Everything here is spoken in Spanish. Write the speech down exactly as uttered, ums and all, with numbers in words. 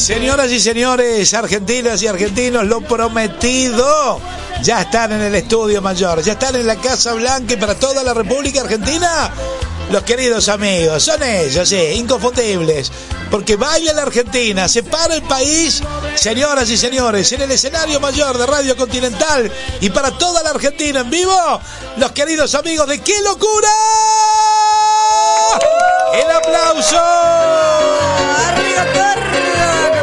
Señoras y señores, argentinas y argentinos, lo prometido. Ya están en el estudio mayor, ya están en la Casa Blanca y para toda la República Argentina. Los queridos amigos, son ellos, sí, inconfundibles. Porque baila la Argentina, se para el país, señoras y señores, en el escenario mayor de Radio Continental y para toda la Argentina en vivo, los queridos amigos de ¡Qué locura! ¡El aplauso! ¡Arriba!